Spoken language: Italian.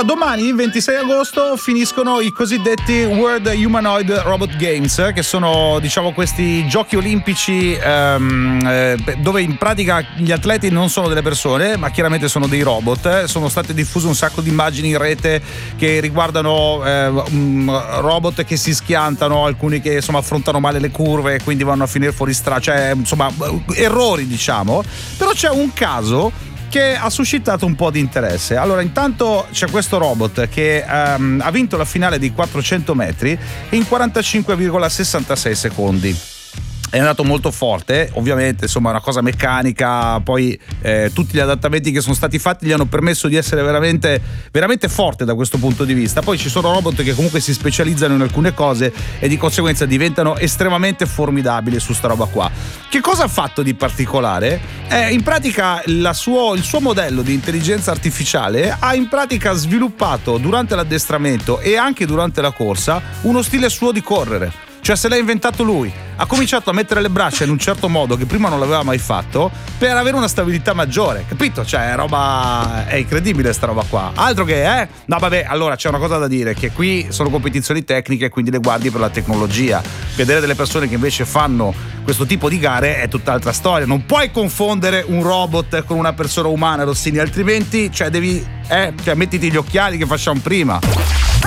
Allora, domani, 26 agosto, finiscono i cosiddetti World Humanoid Robot Games, che sono, diciamo, questi giochi olimpici dove in pratica gli atleti non sono delle persone, ma chiaramente sono dei robot. Sono state diffuse un sacco di immagini in rete che riguardano robot che si schiantano, alcuni che insomma affrontano male le curve e quindi vanno a finire fuori strada, cioè insomma errori, diciamo. Però c'è un caso che ha suscitato un po' di interesse. Allora, intanto c'è questo robot che ha vinto la finale di 400 metri in 45,66 secondi. È andato molto forte, ovviamente, insomma, è una cosa meccanica. Poi tutti gli adattamenti che sono stati fatti gli hanno permesso di essere veramente, veramente forte da questo punto di vista. Poi ci sono robot che comunque si specializzano in alcune cose e di conseguenza diventano estremamente formidabili su sta roba qua. Che cosa ha fatto di particolare? In pratica il suo modello di intelligenza artificiale ha in pratica sviluppato durante l'addestramento e anche durante la corsa uno stile suo di correre. Cioè, se l'ha inventato lui, ha cominciato a mettere le braccia in un certo modo che prima non l'aveva mai fatto per avere una stabilità maggiore, capito? Cioè, è incredibile sta roba qua. Altro che, No, vabbè, allora c'è una cosa da dire, che qui sono competizioni tecniche, quindi le guardi per la tecnologia. Vedere delle persone che invece fanno questo tipo di gare è tutt'altra storia. Non puoi confondere un robot con una persona umana, Rossini, altrimenti, cioè, devi, mettiti gli occhiali che facciamo prima.